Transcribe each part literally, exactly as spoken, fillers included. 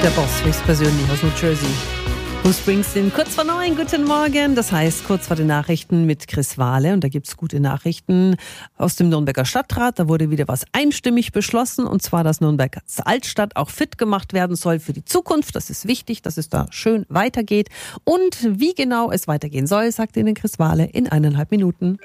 der Boss höchstpersönlich aus New Jersey. Bruce Springsteen, kurz vor neun, guten Morgen. Das heißt, kurz vor den Nachrichten mit Chris Wahle. Und da gibt's gute Nachrichten aus dem Nürnberger Stadtrat. Da wurde wieder was einstimmig beschlossen. Und zwar, dass Nürnberg als Altstadt auch fit gemacht werden soll für die Zukunft. Das ist wichtig, dass es da schön weitergeht. Und wie genau es weitergehen soll, sagt Ihnen Chris Wahle in eineinhalb Minuten.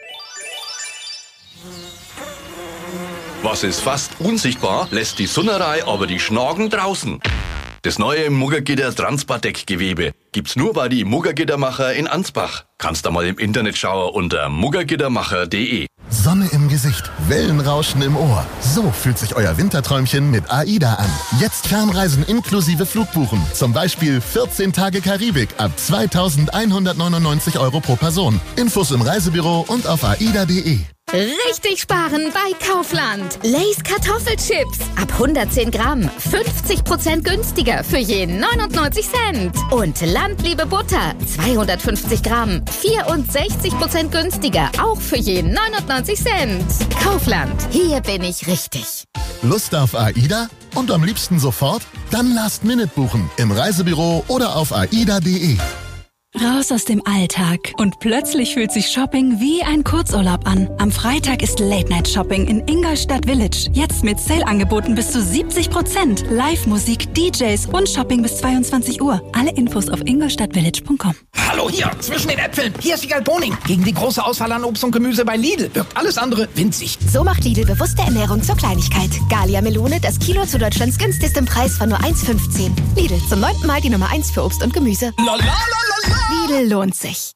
Was ist fast unsichtbar, lässt die Sunnerei aber die Schnagen draußen. Das neue Muggergitter Transpardeck-Gewebe gibt's nur bei die Muggergittermacher in Ansbach. Kannst da mal im Internet schauen unter muggergittermacher punkt de. Sonne im Gesicht, Wellenrauschen im Ohr. So fühlt sich euer Winterträumchen mit AIDA an. Jetzt Fernreisen inklusive Flugbuchen. Zum Beispiel vierzehn Tage Karibik ab zweitausendeinhundertneunundneunzig Euro pro Person. Infos im Reisebüro und auf aida punkt de. Richtig sparen bei Kaufland. Lay's Kartoffelchips ab hundertzehn Gramm. fünfzig Prozent günstiger für je neunundneunzig Cent. Und Landliebe Butter zweihundertfünfzig Gramm. vierundsechzig Prozent günstiger. Auch für je neunundneunzig Cent. Kaufland. Hier bin ich richtig. Lust auf AIDA? Und am liebsten sofort? Dann Last Minute buchen. Im Reisebüro oder auf aida punkt de. Raus aus dem Alltag und plötzlich fühlt sich Shopping wie ein Kurzurlaub an. Am Freitag ist Late-Night-Shopping in Ingolstadt Village. Jetzt mit Sale-Angeboten bis zu siebzig Prozent. Live-Musik, D Js und Shopping bis zweiundzwanzig Uhr. Alle Infos auf ingolstadtvillage punkt com. Hallo hier, zwischen den Äpfeln. Hier ist Wiegald Boning. Gegen die große Auswahl an Obst und Gemüse bei Lidl wirkt alles andere winzig. So macht Lidl bewusste Ernährung zur Kleinigkeit. Gallia Melone, das Kilo zu Deutschlands günstigstem Preis von nur eins fünfzehn. Lidl, zum neunten Mal die Nummer eins für Obst und Gemüse. Lalalala. Lidl lohnt sich.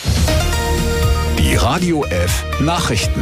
Die Radio F Nachrichten.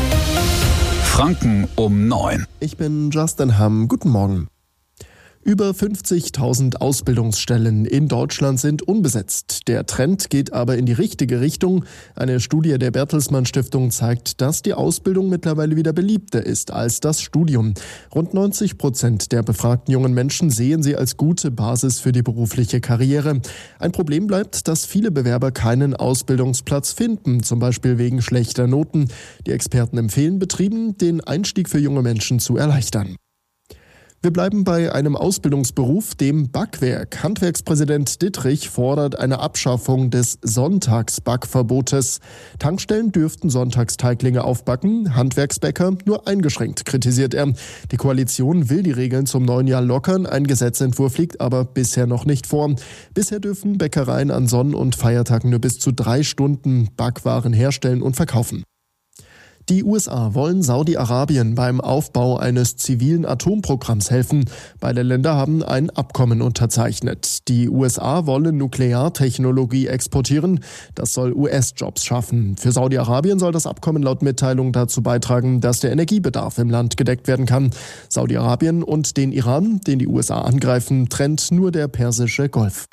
Franken um neun. Ich bin Justin Hamm. Guten Morgen. Über fünfzigtausend Ausbildungsstellen in Deutschland sind unbesetzt. Der Trend geht aber in die richtige Richtung. Eine Studie der Bertelsmann Stiftung zeigt, dass die Ausbildung mittlerweile wieder beliebter ist als das Studium. Rund neunzig Prozent der befragten jungen Menschen sehen sie als gute Basis für die berufliche Karriere. Ein Problem bleibt, dass viele Bewerber keinen Ausbildungsplatz finden, zum Beispiel wegen schlechter Noten. Die Experten empfehlen Betrieben, den Einstieg für junge Menschen zu erleichtern. Wir bleiben bei einem Ausbildungsberuf, dem Backwerk. Handwerkspräsident Dittrich fordert eine Abschaffung des Sonntagsbackverbotes. Tankstellen dürften Sonntagsteiglinge aufbacken, Handwerksbäcker nur eingeschränkt, kritisiert er. Die Koalition will die Regeln zum neuen Jahr lockern. Ein Gesetzentwurf liegt aber bisher noch nicht vor. Bisher dürfen Bäckereien an Sonn- und Feiertagen nur bis zu drei Stunden Backwaren herstellen und verkaufen. Die U S A wollen Saudi-Arabien beim Aufbau eines zivilen Atomprogramms helfen. Beide Länder haben ein Abkommen unterzeichnet. Die U S A wollen Nukleartechnologie exportieren. Das soll U S-Jobs schaffen. Für Saudi-Arabien soll das Abkommen laut Mitteilung dazu beitragen, dass der Energiebedarf im Land gedeckt werden kann. Saudi-Arabien und den Iran, den die U S A angreifen, trennt nur der Persische Golf.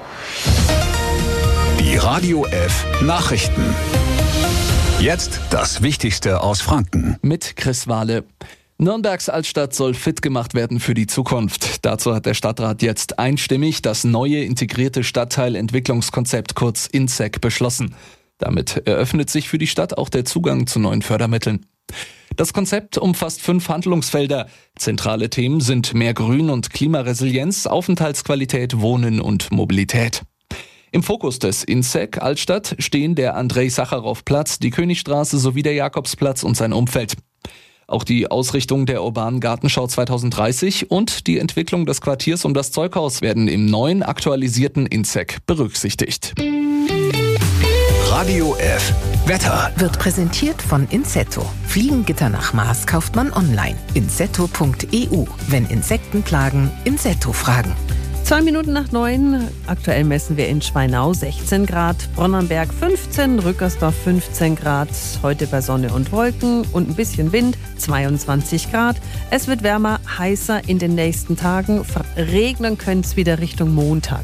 Die Radio F Nachrichten. Jetzt das Wichtigste aus Franken. Mit Chris Wahle. Nürnbergs Altstadt soll fit gemacht werden für die Zukunft. Dazu hat der Stadtrat jetzt einstimmig das neue integrierte Stadtteilentwicklungskonzept kurz I N S E C beschlossen. Damit eröffnet sich für die Stadt auch der Zugang zu neuen Fördermitteln. Das Konzept umfasst fünf Handlungsfelder. Zentrale Themen sind mehr Grün und Klimaresilienz, Aufenthaltsqualität, Wohnen und Mobilität. Im Fokus des I N S E C Altstadt stehen der Andrei-Sacharow-Platz, die Königstraße sowie der Jakobsplatz und sein Umfeld. Auch die Ausrichtung der urbanen Gartenschau zweitausenddreißig und die Entwicklung des Quartiers um das Zeughaus werden im neuen aktualisierten I N S E C berücksichtigt. Radio F Wetter wird präsentiert von Insetto. Fliegengitter nach Maß kauft man online. insetto punkt e u. Wenn Insekten plagen, Insetto fragen. Zwei Minuten nach neun. Aktuell messen wir in Schweinau sechzehn Grad, Bronnenberg fünfzehn, Rückersdorf fünfzehn Grad. Heute bei Sonne und Wolken und ein bisschen Wind zweiundzwanzig Grad. Es wird wärmer, heißer in den nächsten Tagen. Regnen könnte es wieder Richtung Montag.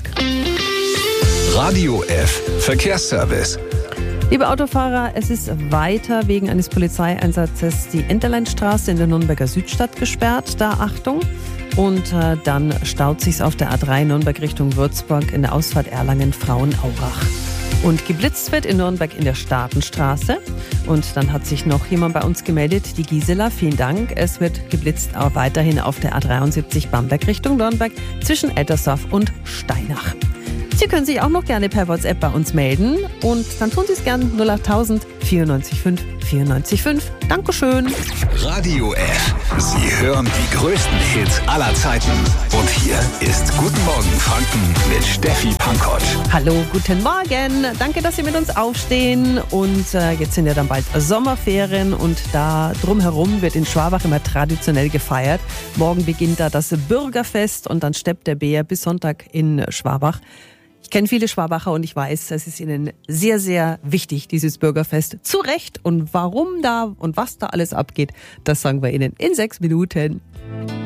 Radio F Verkehrsservice. Liebe Autofahrer, es ist weiter wegen eines Polizeieinsatzes die Enterleinstraße in der Nürnberger Südstadt gesperrt. Da Achtung. Und äh, dann staut sich's auf der A drei Nürnberg Richtung Würzburg in der Ausfahrt Erlangen-Frauenaurach. Und geblitzt wird in Nürnberg in der Staatenstraße. Und dann hat sich noch jemand bei uns gemeldet, die Gisela, vielen Dank. Es wird geblitzt auch weiterhin auf der A dreiundsiebzig Bamberg Richtung Nürnberg zwischen Eltersdorf und Steinach. Sie können sich auch noch gerne per WhatsApp bei uns melden und dann tun Sie es gern null achttausend vierundneunzig fünf vierundneunzig fünf. Dankeschön. Radio F. Sie hören die größten Hits aller Zeiten. Und hier ist Guten Morgen Franken mit Steffi Pankott. Hallo, guten Morgen. Danke, dass Sie mit uns aufstehen. Und äh, jetzt sind ja dann bald Sommerferien und da drumherum wird in Schwabach immer traditionell gefeiert. Morgen beginnt da das Bürgerfest und dann steppt der Bär bis Sonntag in Schwabach. Ich kenne viele Schwabacher und ich weiß, es ist ihnen sehr, sehr wichtig, dieses Bürgerfest. Zu Recht. Und warum da und was da alles abgeht, das sagen wir Ihnen in sechs Minuten.